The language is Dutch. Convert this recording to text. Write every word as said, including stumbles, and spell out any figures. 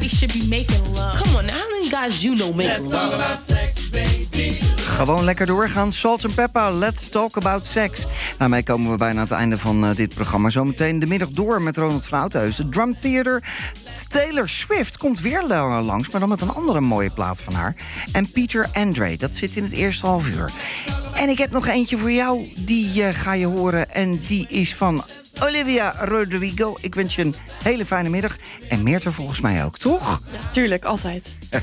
should be making love. Come on, now, how many guys you know make love? Let's talk about sex, baby. Gewoon lekker doorgaan. Salt and Pepper, let's talk about sex. Daarmee komen we bijna aan het einde van uh, dit programma. Zometeen de middag door met Ronald van Oudhuizen. Drum Theater. Taylor Swift komt weer langs, maar dan met een andere mooie plaat van haar. En Peter Andre, dat zit in het eerste half uur. En ik heb nog eentje voor jou, die uh, ga je horen. En die is van Olivia Rodrigo. Ik wens je een hele fijne middag. En Meerte volgens mij ook, toch? Ja, tuurlijk, altijd.